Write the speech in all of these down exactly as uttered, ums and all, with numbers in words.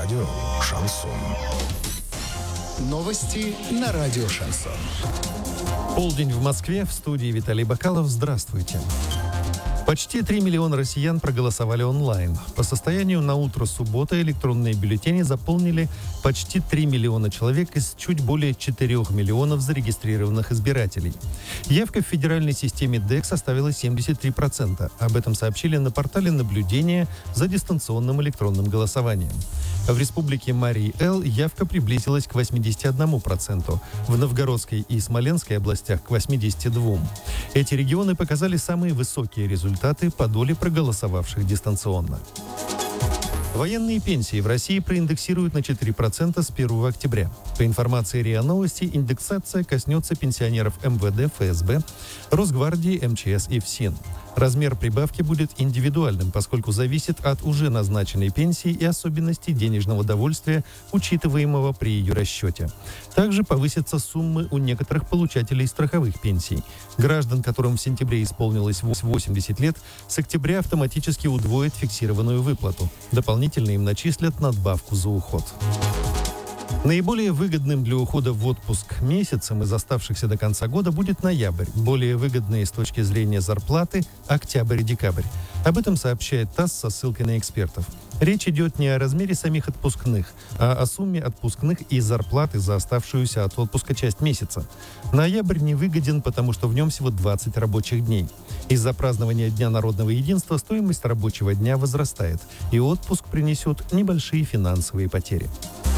Радио «Шансон». Новости на радио «Шансон». Полдень в Москве. В студии Виталий Бакалов. Здравствуйте. Почти три миллиона россиян проголосовали онлайн. По состоянию на утро субботы электронные бюллетени заполнили почти три миллиона человек из чуть более четырёх миллионов зарегистрированных избирателей. Явка в федеральной системе ДЭК составила семьдесят три процента. Об этом сообщили на портале наблюдения за дистанционным электронным голосованием. В республике Марий-Эл явка приблизилась к восьмидесяти одному проценту, в Новгородской и Смоленской областях к восьмидесяти двум. Эти регионы показали самые высокие результаты по доле проголосовавших дистанционно. Военные пенсии в России проиндексируют на четыре процента с первого октября. По информации РИА Новости, индексация коснется пенсионеров эм вэ дэ, эф эс бэ, Росгвардии, эм че эс и ФСИН. Размер прибавки будет индивидуальным, поскольку зависит от уже назначенной пенсии и особенностей денежного довольствия, учитываемого при ее расчете. Также повысятся суммы у некоторых получателей страховых пенсий. Граждан, которым в сентябре исполнилось восемьдесят лет, с октября автоматически удвоят фиксированную выплату. Дополнительно им начислят надбавку за уход. Наиболее выгодным для ухода в отпуск месяцем из оставшихся до конца года будет ноябрь. Более выгодные с точки зрения зарплаты – октябрь и декабрь. Об этом сообщает ТАСС со ссылкой на экспертов. Речь идет не о размере самих отпускных, а о сумме отпускных и зарплаты за оставшуюся от отпуска часть месяца. Ноябрь невыгоден, потому что в нем всего двадцать рабочих дней. Из-за празднования Дня народного единства стоимость рабочего дня возрастает, и отпуск принесет небольшие финансовые потери.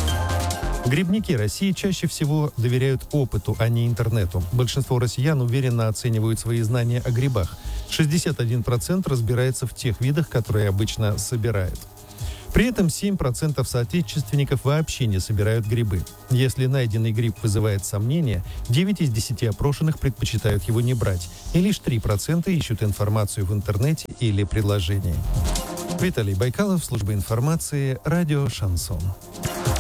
Грибники России чаще всего доверяют опыту, а не интернету. Большинство россиян уверенно оценивают свои знания о грибах. шестьдесят один процент разбирается в тех видах, которые обычно собирают. При этом семь процентов соотечественников вообще не собирают грибы. Если найденный гриб вызывает сомнения, девять из десяти опрошенных предпочитают его не брать, и лишь три процента ищут информацию в интернете или приложении. Виталий Байкалов, служба информации, радио «Шансон».